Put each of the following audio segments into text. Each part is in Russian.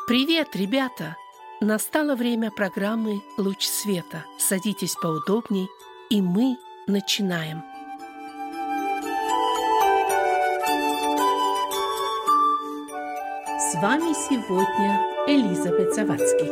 Привет, ребята! Настало время программы «Луч света». Садитесь поудобней, и мы начинаем. С вами сегодня Элизабет Завадский.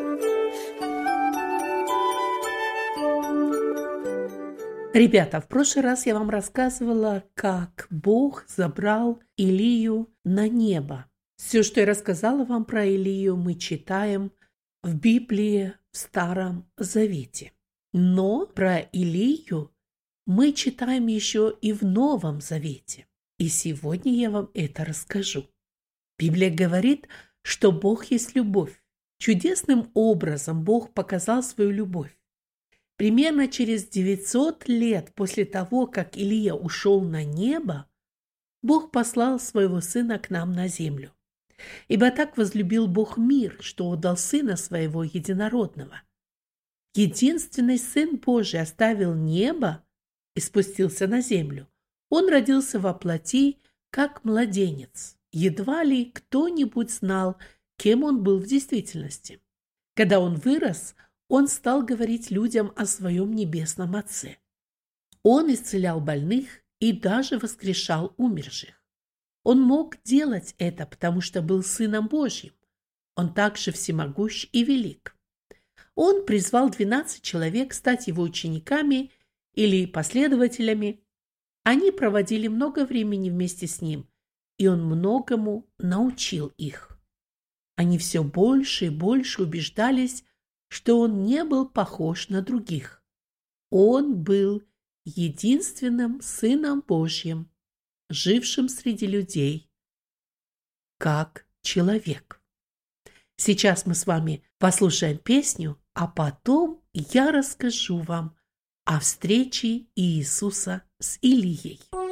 Ребята, в прошлый раз я вам рассказывала, как Бог забрал Илию на небо. Все, что я рассказала вам про Илию, мы читаем в Библии в Старом Завете. Но про Илию мы читаем еще и в Новом Завете. И сегодня я вам это расскажу. Библия говорит, что Бог есть любовь. Чудесным образом Бог показал свою любовь. Примерно через 900 лет после того, как Илия ушел на небо, Бог послал своего Сына к нам на землю. Ибо так возлюбил Бог мир, что отдал Сына Своего Единородного. Единственный Сын Божий оставил небо и спустился на землю. Он родился во плоти, как младенец. Едва ли кто-нибудь знал, кем он был в действительности. Когда он вырос, он стал говорить людям о своем небесном Отце. Он исцелял больных и даже воскрешал умерших. Он мог делать это, потому что был Сыном Божьим. Он также всемогущ и велик. Он призвал 12 человек стать его учениками или последователями. Они проводили много времени вместе с ним, и он многому научил их. Они все больше и больше убеждались, что он не был похож на других. Он был единственным Сыном Божьим, жившим среди людей, как человек. Сейчас мы с вами послушаем песню, а потом я расскажу вам о встрече Иисуса с Илией.